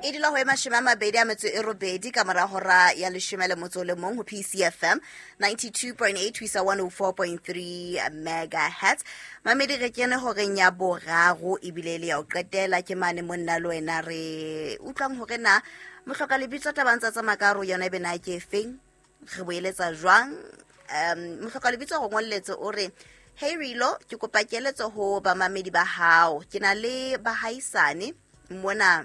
e dila ho mashome a mabedi a metso e robedi ka mora hora ya leshome le motso le mong ho PCFM 92.8 wisa 104.3 megahertz. Mamedi re kene horeng ya boraro ebile le ya o qetela ke mane monna le wena re utlwang hore na mohloka lebitso tabang tsa makaro yona be na ke feng re boeletsa jwang mohloka lebitso go ngolletse o re hey Rilo ke kopa keletso ho ba mamedi ba hao ke na le bahaisane mona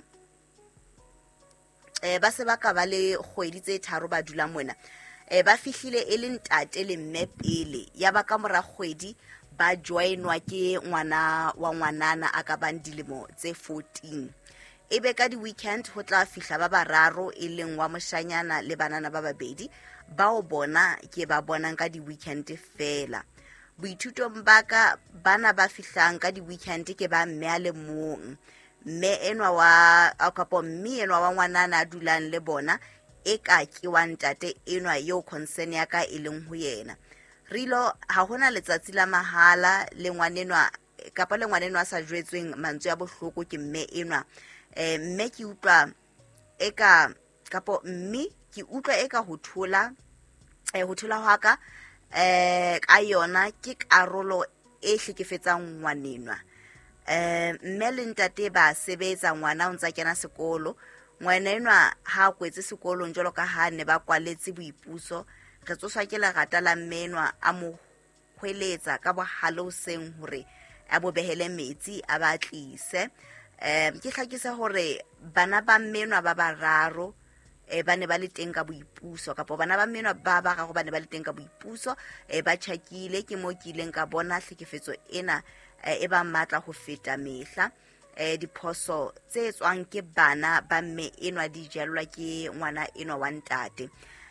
ba se ba ka ba le kgwedi tse tharo ba dula mona ba fihlile e le ntate le mme pele ya ba ka mora kgwedi ba joinwa ke ngwana wa ngwanana a ka bang dilemo tse 14 ebe ka di weekend ho tla fihla ba bararo e leng wa moshanyana le banana ba babedi ba o bona ke ba bonang ka di weekend fela boithutong baka bana ba fihlang ka di weekend ke ba mme a le mong mme enwa wa akapo mme enwa wa ngwanana a dulang le bona e ka ke wa ntate enwa yo concern ya ka e leng ho yena Rilo ha hona letsatsi la mahala le ngwanenwa kapa le ngwanenwa sa jwetsweng mantswe ya bohloko ke mme enwa mme ke utlwa eka kapo mme ke utlwa eka ho thola hwa ka ka yona ke karolo e hlekefetsang ngwanenwa mme le ntate ba sebetsa ngwana o ntsa kena sekolo ngwanenwa ha kwetse sekolong jalo ka ha ne ba kwaletse boipuso re tsoswa ke la gata la mmenwa a mo hweletsa ka bohalo seng hore a bo behele metsi a ba tlise ke hlakisa hore bana ba mmenwa ba bararo ba ne ba le teng ka boipuso kapo bana ba mmenwa ba bararo ba ne ba le teng ka boipuso ba tshakile ke mo kileng ka bona hlekefetso ena e ba matla ho feta mehla diphoso tse tswang ke bana ba mme enwa di jelwa ke ngwana enwa wa ntate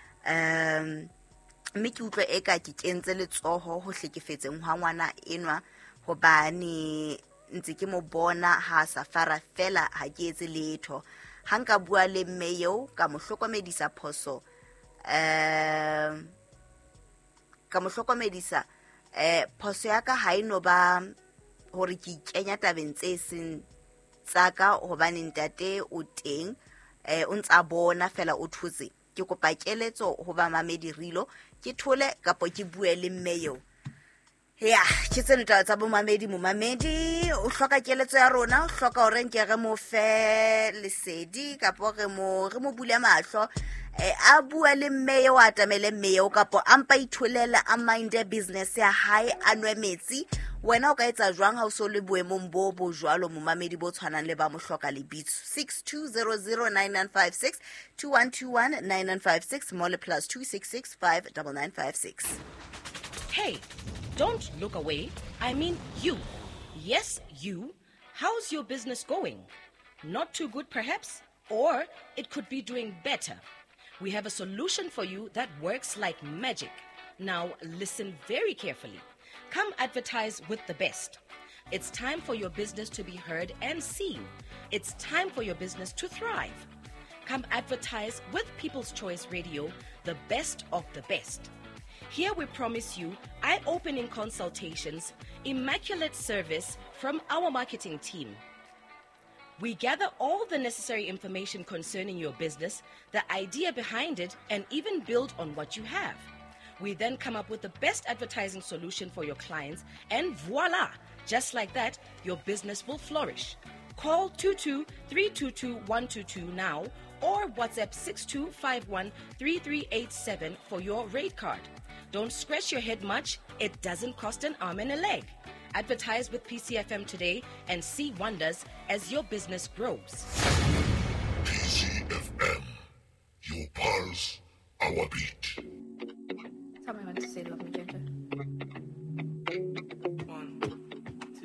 mme ke utlwa eka ke kentse letsoho ho hlekefetseng ha ngwana enwa hobane ntse ke mo bona ha safara fela ha ke etse letho ha nka bua le mme eo ka mo hlokomedisa phoso phoso ya ka ha ino ba hore ke kenya tabeng tse seng tsaka hobane ntate o teng o ntsa bona fela o thutse ke kopa keletso ho ba mamedi Rilo ke thole kapo ke bue le mme eo ya ke tsene tsa bo mamedi mo mamedi o hloka keletso ya rona o hloka hore nke re mo fe lesedi kapo re mo bule mahlo a bua le mme eo a tamele mme eo kapo ampa itholela a mind business ya hae a nwe metsi wena o ka etsa jwang ha o so le boemong bo jwalo mo mamedi bo tshwanang le ba mo hloka lebitso 62009956 21219956 mole plus 26659956. Hey, don't look away. I mean you. Yes, you. How's your business going? Not too good perhaps? Or it could be doing better. We have a solution for you that works like magic. Now listen very carefully. Come advertise with the best. It's time for your business to be heard and seen. It's time for your business to thrive. Come advertise with People's Choice Radio, the best of the best. Here we promise you eye-opening consultations, immaculate service from our marketing team. We gather all the necessary information concerning your business, the idea behind it, and even build on what you have. We then come up with the best advertising solution for your clients, and voila! Just like that, your business will flourish. Call 22-322-122 now or WhatsApp 6251-3387 for your rate card. Don't scratch your head much. It doesn't cost an arm and a leg. Advertise with PCFM today and see wonders as your business grows. PCFM, your pulse, our beat. Tell me when to say love me.